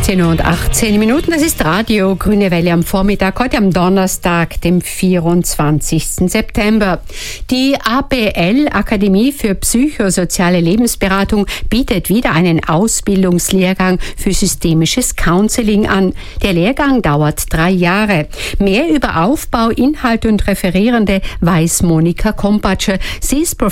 16:18 Uhr. Das ist Radio Grüne Welle am Vormittag, heute am Donnerstag, dem 24. September. Die APL, Akademie für psychosoziale Lebensberatung, bietet wieder einen Ausbildungslehrgang für systemisches Counseling an. Der Lehrgang dauert 3 Jahre. Mehr über Aufbau, Inhalt und Referierende weiß Monika Kompatscher. Sie ist